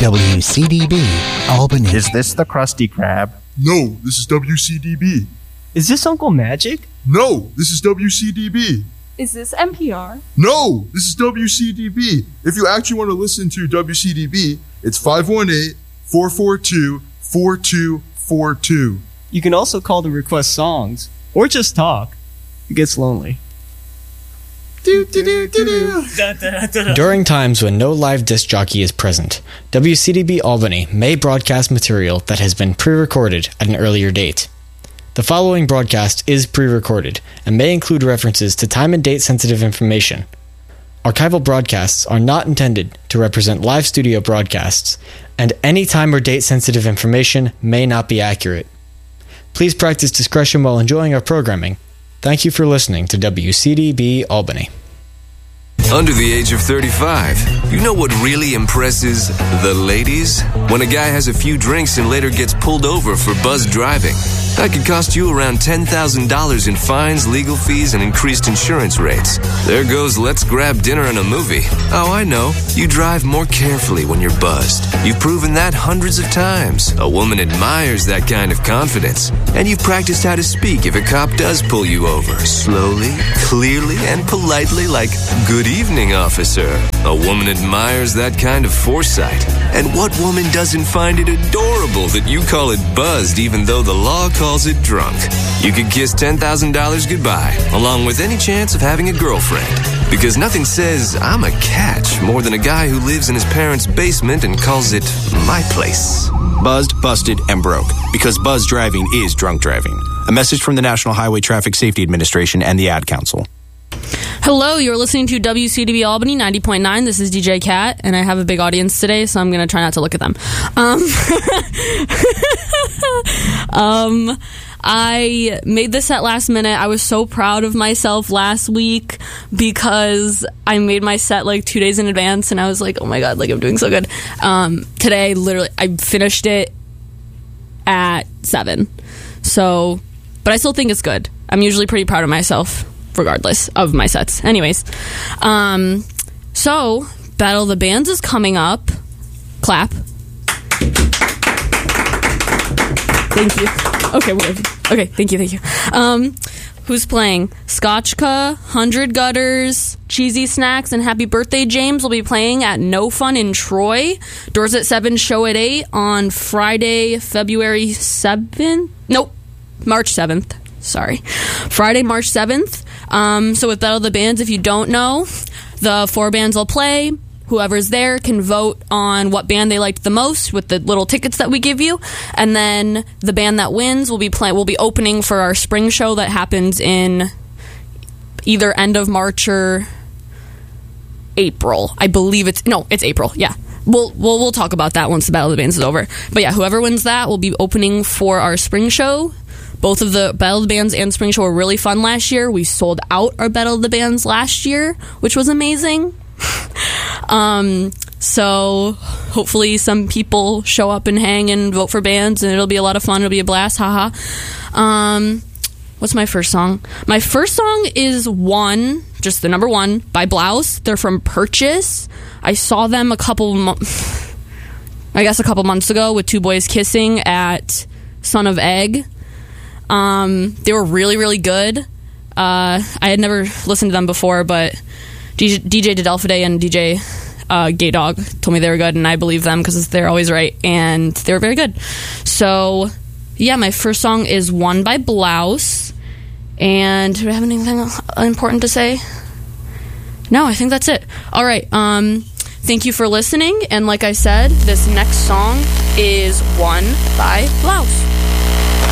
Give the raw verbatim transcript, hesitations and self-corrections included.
W C D B, Albany. Is this the Krusty Krab? No, this is W C D B. Is this Uncle Magic? No, this is W C D B. Is this N P R? No, this is W C D B. If you actually want to listen to W C D B, it's five one eight, four four two, four two four two. You can also call to request songs, or just talk. It gets lonely. During times when no live disc jockey is present, W C D B Albany may broadcast material that has been pre-recorded at an earlier date. The following broadcast is pre-recorded and may include references to time and date sensitive information. Archival broadcasts are not intended to represent live studio broadcasts, and any time or date sensitive information may not be accurate. Please practice discretion while enjoying our programming. Thank you for listening to W C D B Albany. Under the age of thirty-five, you know what really impresses the ladies? When a guy has a few drinks and later gets pulled over for buzz driving. That could cost you around ten thousand dollars in fines, legal fees, and increased insurance rates. There goes let's grab dinner and a movie. Oh, I know. You drive more carefully when you're buzzed. You've proven that hundreds of times. A woman admires that kind of confidence. And you've practiced how to speak if a cop does pull you over. Slowly, clearly, and politely like, good evening, officer. A woman admires that kind of foresight. And what woman doesn't find it adorable that you call it buzzed even though the law calls it drunk? You could kiss ten thousand dollars goodbye, along with any chance of having a girlfriend. Because nothing says, I'm a catch, more than a guy who lives in his parents' basement and calls it my place. Buzzed, busted, and broke. Because buzz driving is drunk driving. A message from the National Highway Traffic Safety Administration and the Ad Council. Hello, you're listening to W C D B Albany ninety point nine. This is D J Kat, and I have a big audience today, so I'm going to try not to look at them. Um, um, I made this set last minute. I was so proud of myself last week because I made my set like two days in advance, and I was like, oh my god, like I'm doing so good. Um, today, literally, I finished it at seven. So, but I still think it's good. I'm usually pretty proud of myself, regardless of my sets. Anyways, um, so Battle of the Bands is coming up. Clap. Thank you. Okay, we're good. Okay, thank you, thank you. Um, who's playing? Scotchka, Hundred Gutters, Cheesy Snacks, and Happy Birthday James will be playing at No Fun in Troy. Doors at seven, show at eight on Friday, February seventh. Nope, March seventh. Sorry. Friday, March seventh. Um, so with Battle of the Bands, if you don't know, the four bands will play. Whoever's there can vote on what band they liked the most with the little tickets that we give you. And then the band that wins will be play- will be opening for our spring show that happens in either end of March or April. I believe it's... No, it's April. Yeah. We'll, we'll, we'll talk about that once the Battle of the Bands is over. But yeah, whoever wins that will be opening for our spring show. Both of the Battle of the Bands and Spring Show were really fun last year. We sold out our Battle of the Bands last year, which was amazing. um, so hopefully some people show up and hang and vote for bands, and it'll be a lot of fun. It'll be a blast. Haha. Um, what's my first song? My first song is One, just the number one, by Blouse. They're from Purchase. I saw them a couple, mo- I guess a couple months ago with Two Boys Kissing at Son of Egg. Um, they were really, really good. Uh, I had never listened to them before, but D J, D J Didelphide and D J uh, Gay Dog told me they were good, and I believe them because they're always right, and they were very good. So, yeah, my first song is One by Blouse. And do I have anything important to say? No, I think that's it. All right. Um, thank you for listening, and like I said, this next song is One by Blouse.